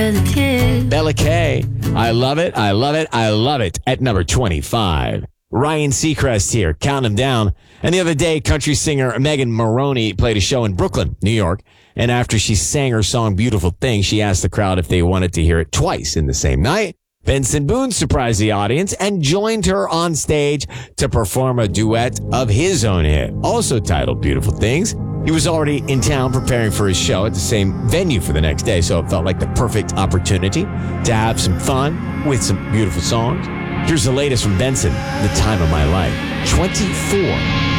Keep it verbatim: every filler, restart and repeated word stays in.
'cause it's you. Bella K. I love it. I love it. I love it. At number twenty-five. Ryan Seacrest here, counting them down. And the other day, country singer Megan Maroney played a show in Brooklyn, New York. And after she sang her song Beautiful Thing, she asked the crowd if they wanted to hear it twice in the same night. Benson Boone surprised the audience and joined her on stage to perform a duet of his own hit, also titled Beautiful Things. He was already in town preparing for his show at the same venue for the next day, so it felt like the perfect opportunity to have some fun with some beautiful songs. Here's the latest from Benson, The Time of My Life, twenty-four.